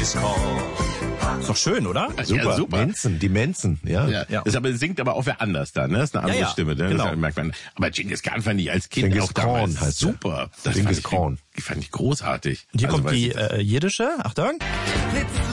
Genghis Khan. Ist doch schön, oder? Super, Ja, super. die Mensen, ja. Ja. Das singt aber auch wer anders da, ne? Das ist eine andere Ja, Stimme, ne? genau. Das merkt man. Aber Genghis Khan fand ich als Kind Genghis auch damals Khan heißt super. der. Genghis Khan. Die fand ich großartig. Und hier kommt weil die jiddische. Achtung.